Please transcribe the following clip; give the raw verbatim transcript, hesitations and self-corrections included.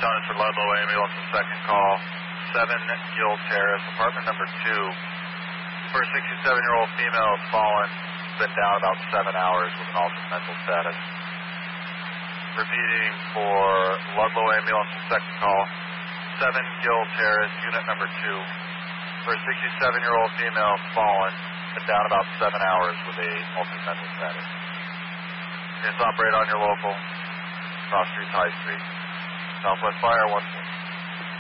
Thomas for Ludlow ambulance and second call. seven Gill Terrace, apartment number two. For a sixty-seven-year-old female has fallen, been down about seven hours with an altered mental status. Repeating for Ludlow ambulance and second call. seven Gill Terrace, unit number two. For a sixty-seven-year-old female has fallen, been down about seven hours with a altered mental status. Units operate on your local, Cross Street, High Street. Southwest Fire, one